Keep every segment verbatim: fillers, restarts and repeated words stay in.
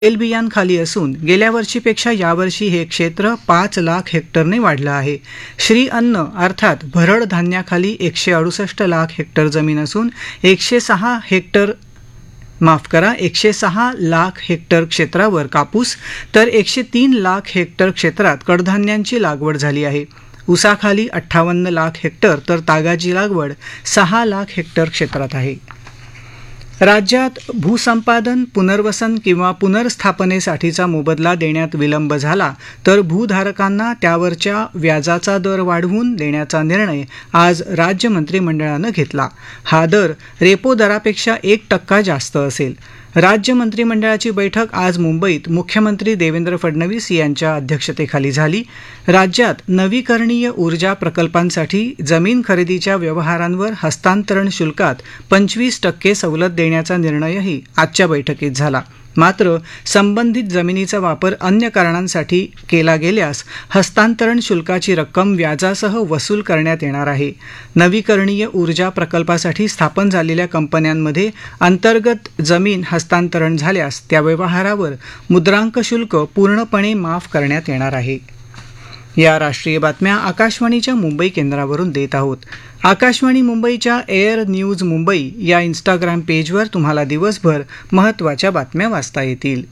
तेलबियान खाली असून गेल्या वर्षीपेक्षा यावर्षी हे क्षेत्र पाच लाख हेक्टरने वाढलं आहे. श्री अन्न अर्थात भरड धान्याखाली एकशे अडुसष्ट लाख हेक्टर जमीन असून एकशे सहा हेक्टर माफ करा एकशे सहा लाख हेक्टर क्षेत्रावर कापूस तर एकशे तीन लाख हेक्टर क्षेत्रात कडधान्यांची लागवड झाली आहे. ऊसाखाली अठ्ठावन्न लाख हेक्टर तर तागाची लागवड सहा लाख हेक्टर क्षेत्रात आहे. राज्यात भूसंपादन, पुनर्वसन किंवा पुनर्स्थापनेसाठीचा मोबदला देण्यात विलंब झाला तर भूधारकांना त्यावरच्या व्याजाचा दर वाढवून देण्याचा निर्णय आज राज्य मंत्रिमंडळानं घेतला. हा दर रेपो दरापेक्षा एक टक्का जास्त असेल. राज्य मंत्रिमंडळाची बैठक आज मुंबईत मुख्यमंत्री देवेंद्र फडणवीस यांच्या अध्यक्षतेखाली झाली. राज्यात नवीकरणीय ऊर्जा प्रकल्पांसाठी जमीन खरेदीच्या व्यवहारांवर हस्तांतरण शुल्कात पंचवीस टक्के सवलत देण्याचा निर्णयही आजच्या बैठकीत झाला. मात्र संबंधित जमिनीचा वापर अन्य कारणांसाठी केला गेल्यास हस्तांतरण शुल्काची रक्कम व्याजासह वसूल करण्यात येणार आहे. नवीकरणीय ऊर्जा प्रकल्पासाठी स्थापन झालेल्या कंपन्यांमध्ये अंतर्गत जमीन हस्तांतरण झाल्यास त्या व्यवहारावर मुद्रांक शुल्क पूर्णपणे माफ करण्यात येणार आहे. या राष्ट्रीय बातम्या आकाशवाणीच्या मुंबई केंद्रावरून देत आहोत. आकाशवाणी मुंबईच्या एअर न्यूज मुंबई या इंस्टाग्राम पेजवर तुम्हाला दिवसभर महत्त्वाच्या बातम्या वाचता येतील.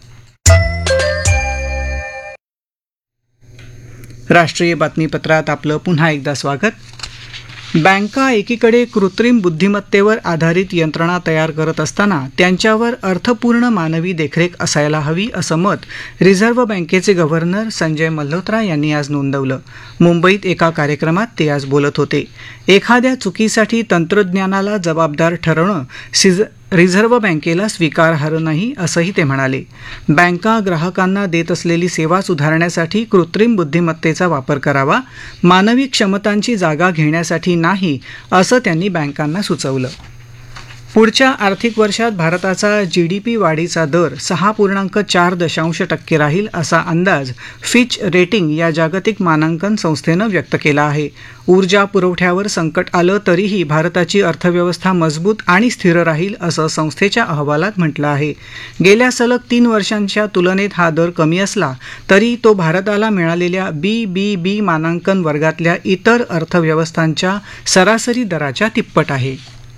राष्ट्रीय बातमीपत्रात आपलं पुन्हा एकदा स्वागत. बँका एकीकडे कृत्रिम बुद्धिमत्तेवर आधारित यंत्रणा तयार करत असताना त्यांच्यावर अर्थपूर्ण मानवी देखरेख असायला हवी असं मत रिझर्व्ह बँकेचे गव्हर्नर संजय मल्होत्रा यांनी आज नोंदवलं. मुंबईत एका कार्यक्रमात ते आज बोलत होते. एखाद्या चुकीसाठी तंत्रज्ञानाला जबाबदार ठरवणं सिज रिझर्व्ह बँकेला स्वीकारार्ह नाही असंही ते म्हणाले. बँका ग्राहकांना देत असलेली सेवा सुधारण्यासाठी कृत्रिम बुद्धिमत्तेचा वापर करावा, मानवी क्षमतांची जागा घेण्यासाठी नाही असं त्यांनी बँकांना सुचवलं. पुढच्या आर्थिक वर्षात भारताचा जी डी पी वाढीचा दर सहा पूर्णांक चार दशांश टक्के राहील असा अंदाज फिच रेटिंग या जागतिक मानांकन संस्थेनं व्यक्त केला आहे. ऊर्जा पुरवठ्यावर संकट आलं तरीही भारताची अर्थव्यवस्था मजबूत आणि स्थिर राहील असं संस्थेच्या अहवालात म्हटलं आहे. गेल्या सलग तीन वर्षांच्या तुलनेत हा दर कमी असला तरी तो भारताला मिळालेल्या बी बी बी मानांकन वर्गातल्या इतर अर्थव्यवस्थांच्या सरासरी दराच्या तिप्पट आहे.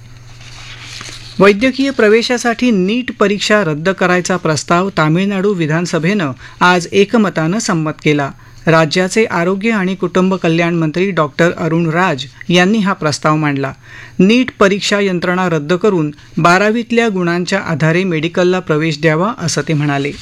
वैद्यकीय प्रवेशासाठी नीट परीक्षा रद्द करायचा प्रस्ताव तामिळनाडू विधानसभेनं आज एकमतानं संमत केला. राज्याचे आरोग्य आणि कुटुंब कल्याण मंत्री डॉक्टर अरुण राज यांनी हा प्रस्ताव मांडला. नीट परीक्षा यंत्रणा रद्द करून बारावीतल्या गुणांच्या आधारे मेडिकलला प्रवेश द्यावा असं ते म्हणाले.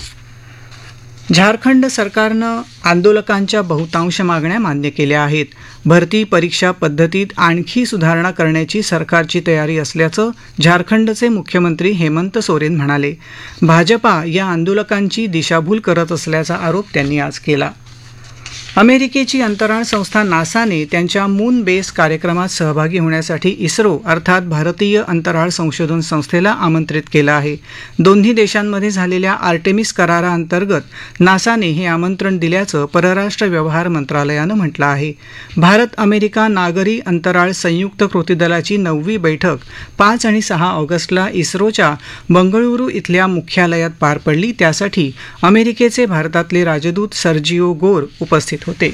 झारखंड सरकारनं आंदोलकांच्या बहुतांश मागण्या मान्य केल्या आहेत. भरती परीक्षा पद्धतीत आणखी सुधारणा करण्याची सरकारची तयारी असल्याचं झारखंडचे मुख्यमंत्री हेमंत सोरेन म्हणाले. भाजपा या आंदोलकांची दिशाभूल करत असल्याचा आरोप त्यांनी आज केला. अमेरिकेची अंतराळ संस्था नासाने त्यांच्या मून बेस कार्यक्रमात सहभागी होण्यासाठी इस्रो अर्थात भारतीय अंतराळ संशोधन संस्थेला आमंत्रित केलं आहे. दोन्ही देशांमध्ये झालेल्या आर्टेमिस कराराअंतर्गत नासाने हे आमंत्रण दिल्याचं परराष्ट्र व्यवहार मंत्रालयानं म्हटलं आहे. भारत अमेरिका नागरी अंतराळ संयुक्त कृती दलाची नववी बैठक पाच आणि सहा ऑगस्टला इस्रोच्या बंगळुरू इथल्या मुख्यालयात पार पडली. त्यासाठी अमेरिकेचे भारतातले राजदूत सर्जिओ गोर उपस्थित होते.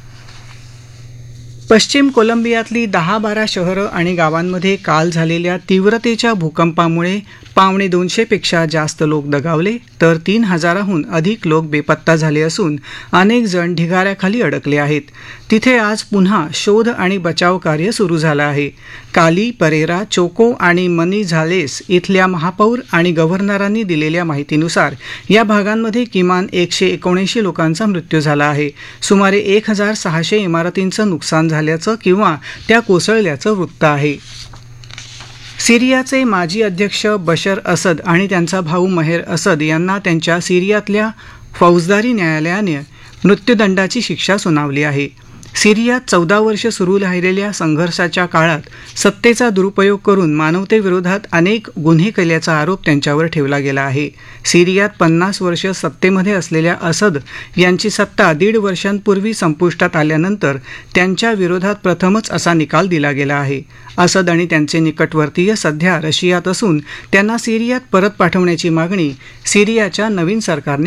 पश्चिम कोलंबियातली दहा बारा शहरं आणि गावांमध्ये काल झालेल्या तीव्रतेच्या भूकंपामुळे पावणे दोनशेपेक्षा जास्त लोक दगावले तर तीन हजाराहून अधिक लोक बेपत्ता झाले असून अनेक जण ढिगाऱ्याखाली अडकले आहेत. तिथे आज पुन्हा शोध आणि बचाव कार्य सुरू झालं आहे. काली, परेरा, चोको आणि मनिझालेस इथल्या महापौर आणि गव्हर्नरांनी दिलेल्या माहितीनुसार या भागांमध्ये किमान एकशे एकोणऐंशी लोकांचा मृत्यू झाला आहे. सुमारे एक हजार सहाशे इमारतींचं नुकसान झाल्याचं किंवा त्या कोसळल्याचं वृत्त आहे. सिरियाचे माजी अध्यक्ष बशर असद आणि त्यांचा भाऊ महेर असद यांना त्यांच्या सिरियातल्या फौजदारी न्यायालयाने मृत्यूदंडाची शिक्षा सुनावली आहे. सिरियात चौदा वर्ष सुरू राहिलेल्या संघर्षाच्या काळात सत्तेचा दुरुपयोग करून मानवतेविरोधात अनेक गुन्हे केल्याचा आरोप त्यांच्यावर ठेवला गेला आहे. सिरियात पन्नास वर्ष सत्तेमध्ये असलेल्या असद यांची सत्ता दीड वर्षांपूर्वी संपुष्टात आल्यानंतर त्यांच्या विरोधात प्रथमच असा निकाल दिला गेला आहे. असद आणि त्यांचे निकटवर्तीय सध्या रशियात असून त्यांना सिरियात परत पाठवण्याची मागणी सिरियाच्या नवीन सरकारने